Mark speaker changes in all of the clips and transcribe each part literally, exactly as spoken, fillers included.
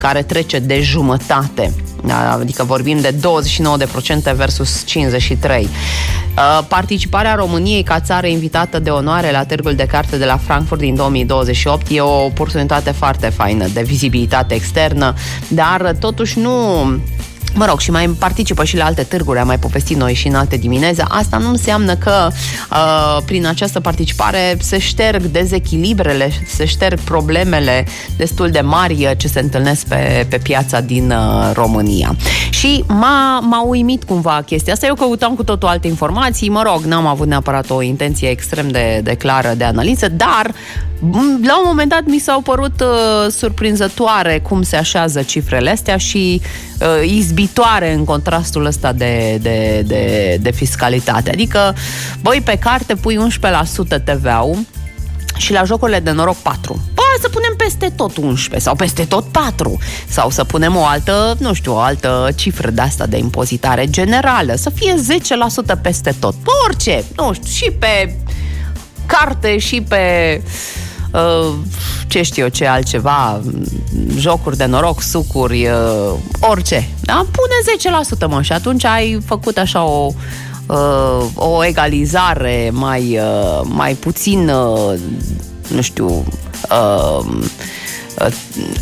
Speaker 1: care trece de jumătate. Adică vorbim de douăzeci și nouă de procente versus cincizeci și trei. Participarea României ca țară invitată de onoare la Târgul de Carte de la Frankfurt din două mii douăzeci și opt e o oportunitate foarte faină de vizibilitate externă, dar totuși nu... Mă rog, și mai participă și la alte târguri, am mai povestit noi și în alte dimineți. Asta nu înseamnă că uh, prin această participare se șterg dezechilibrele, se șterg problemele destul de mari ce se întâlnesc pe, pe piața din uh, România. Și m-a, m-a uimit cumva chestia asta. Eu căutam cu totul alte informații, mă rog, n-am avut neapărat o intenție extrem de, de clară de analiză, dar la un moment dat mi s-au părut uh, surprinzătoare cum se așează cifrele astea și uh, izbitoare în contrastul ăsta de, de, de, de fiscalitate. Adică, băi, pe carte pui unsprezece la sută T V A-ul și la jocurile de noroc patru. Bă, să punem peste tot unsprezece sau peste tot patru. Sau să punem o altă, nu știu, o altă cifră de asta de impozitare generală. Să fie zece la sută peste tot. Pe orice, nu știu, și pe carte și pe... Uh, ce știu eu, ce altceva, jocuri de noroc, sucuri, uh, orice. Da? Pune zece la sută, mă, și atunci ai făcut așa o, uh, o egalizare mai, uh, mai puțin, uh, nu știu, uh, uh,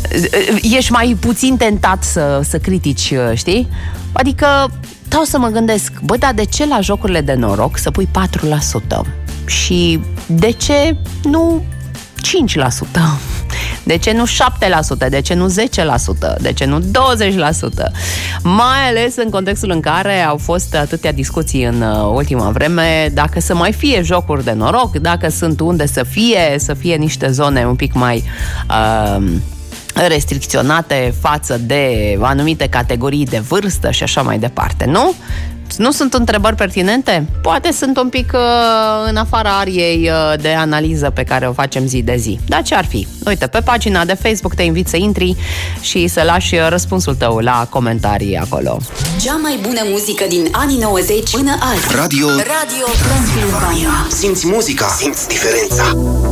Speaker 1: ești mai puțin tentat să, să critici, știi? Adică, stau să mă gândesc, bă, dar de ce la jocurile de noroc să pui patru la sută? Și de ce nu cinci la sută? De ce nu șapte la sută? De ce nu zece la sută? De ce nu douăzeci la sută? Mai ales în contextul în care au fost atâtea discuții în ultima vreme dacă să mai fie jocuri de noroc, dacă sunt unde să fie, să fie niște zone un pic mai... Uh, restricționate față de anumite categorii de vârstă și așa mai departe, nu? Nu sunt întrebări pertinente? Poate sunt un pic uh, în afara ariei uh, de analiză pe care o facem zi de zi. Dar ce ar fi? Uite, pe pagina de Facebook te invit să intri și să lași răspunsul tău la comentarii acolo.
Speaker 2: Cea mai bună muzică din anii nouăzeci până azi.
Speaker 3: Radio
Speaker 2: Radio Transilvania.
Speaker 3: Simți muzica, simți diferența.